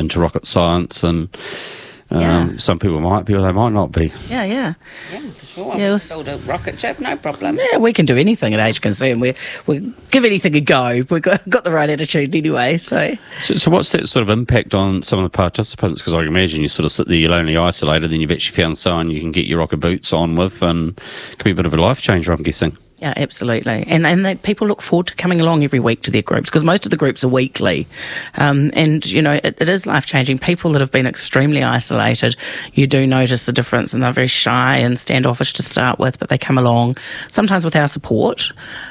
into rocket science, and some people might be or they might not be. Yeah, for sure. Yeah, build a rocket ship, no problem. Yeah, we can do anything at Age Concern. We give anything a go. We've got the right attitude anyway. So what's that sort of impact on some of the participants? Because I can imagine you sort of sit there, you're lonely, isolated, then you've actually found someone you can get your rocket boots on with, and it can be a bit of a life changer, I'm guessing. Yeah, absolutely. And people look forward to coming along every week to their groups, because most of the groups are weekly. And, you know, it is life-changing. People that have been extremely isolated, you do notice the difference, and they're very shy and standoffish to start with, but they come along, sometimes with our support.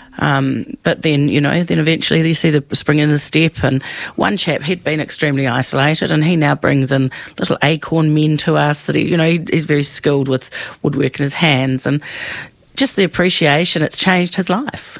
But then, you know, then eventually they see the spring in the step. And one chap, he'd been extremely isolated, and he now brings in little acorn men to us that, he's very skilled with woodwork in his hands, and just the appreciation, it's changed his life.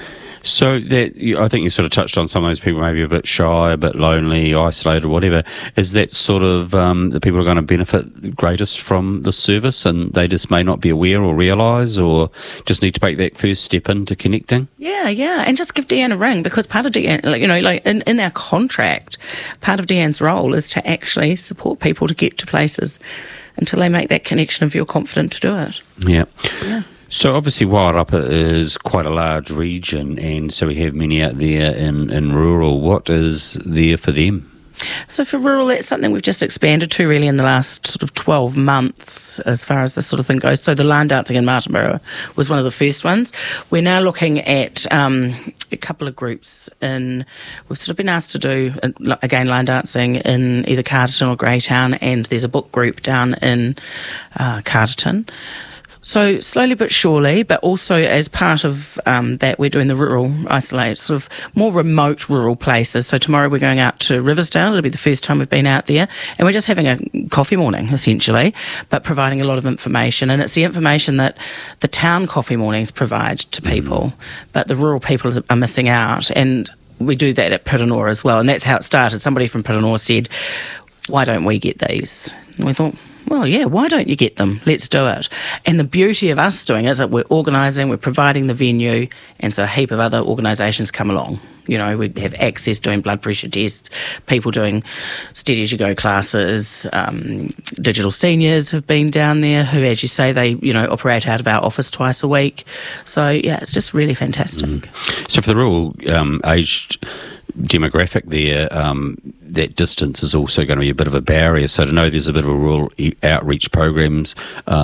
So I think you sort of touched on some of those people maybe a bit shy, a bit lonely, isolated, whatever. Is that sort of the people who are going to benefit greatest from the service, and they just may not be aware or realise, or just need to take that first step into connecting? Yeah, and just give Deanne a ring, because part of Deanne, in our contract, part of Deanne's role is to actually support people to get to places until they make that connection and feel confident to do it. Yeah. So obviously Wairarapa is quite a large region, and so we have many out there in rural. What is there for them? So for rural, that's something we've just expanded to really in the last sort of 12 months as far as this sort of thing goes. So the line dancing in Martinborough was one of the first ones. We're now looking at a couple of groups we've sort of been asked to do, again, line dancing in either Carterton or Greytown, and there's a book group down in Carterton. So slowly but surely, but also as part of that, we're doing the rural, isolated, sort of more remote rural places. So tomorrow we're going out to Riversdale. It'll be the first time we've been out there. And we're just having a coffee morning, essentially, but providing a lot of information. And it's the information that the town coffee mornings provide to people, but the rural people are missing out. And we do that at Piranor as well. And that's how it started. Somebody from Piranor said, why don't we get these? And we thought, well, yeah, why don't you get them? Let's do it. And the beauty of us doing it is that we're organising, we're providing the venue, and so a heap of other organisations come along. You know, we have access doing blood pressure tests, people doing steady as you go classes, digital seniors have been down there who, as you say, they, operate out of our office twice a week. So, yeah, it's just really fantastic. So for the rural aged demographic there, that distance is also going to be a bit of a barrier. So to know there's a bit of a rural outreach programs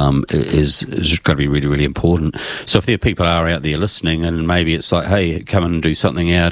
is going to be really, really important. So if there are people out there listening, and maybe it's like, hey, come and do something out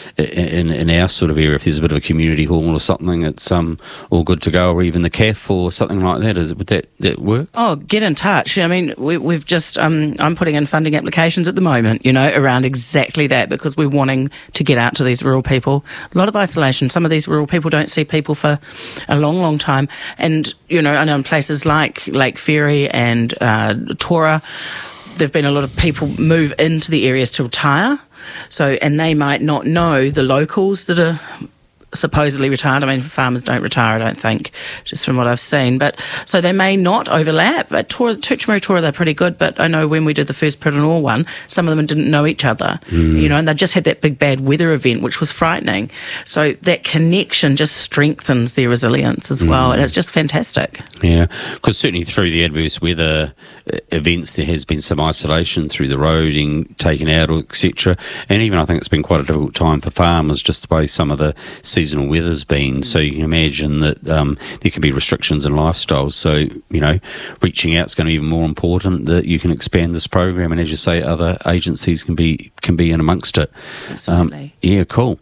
in our sort of area. If there's a bit of a community hall or something, it's all good to go, or even the CAF or something like that. Would that work? Oh, get in touch. I mean, we've just I'm putting in funding applications at the moment, around exactly that, because we're wanting to get out to these rural people. A lot of isolation. Some of these rural people don't see people for a long, long time. And, I know in places like Lake Ferry and Tora, there have been a lot of people move into the areas to retire. So, and they might not know the locals that are supposedly retired. I mean, farmers don't retire, I don't think, just from what I've seen. But so they may not overlap. But Tuchumuri Tora, they're pretty good. But I know when we did the first Piranor one, some of them didn't know each other, and they just had that big bad weather event, which was frightening. So that connection just strengthens their resilience as well, and it's just fantastic. Yeah, because certainly through the adverse weather events, there has been some isolation through the roading, taken out, etc. And even I think it's been quite a difficult time for farmers, just the way some of the seasonal weather's been. So you can imagine that there can be restrictions in lifestyles. So, reaching out is going to be even more important, that you can expand this program, and as you say, other agencies can be in amongst it. Absolutely. Yeah, cool.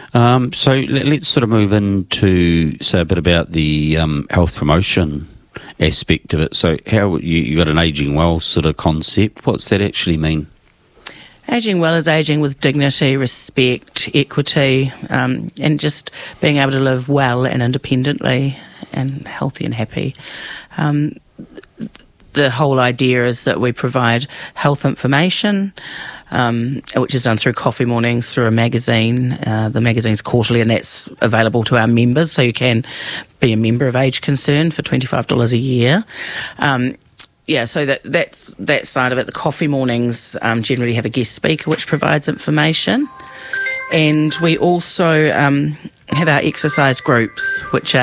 So let's sort of move into, say, a bit about the health promotion aspect of it. So how you got an ageing well sort of concept. What's that actually mean? Ageing well is ageing with dignity, respect, equity, and just being able to live well and independently and healthy and happy. The whole idea is that we provide health information, which is done through coffee mornings, through a magazine. The magazine's quarterly, and that's available to our members, so you can be a member of Age Concern for $25 a year. So that's that side of it. The coffee mornings generally have a guest speaker which provides information. And we also have our exercise groups, which are